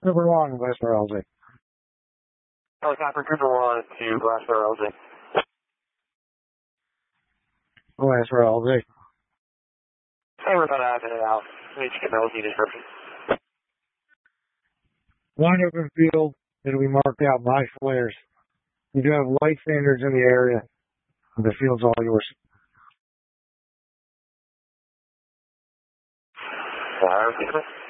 Number 1, West LZ. Helicopter Cooper 1 to West LZ. West LZ. We're about out and out. We need to get LZ description. Wide open field. It'll be marked out by flares. You do have light standards in the area. The field's all yours. Fire.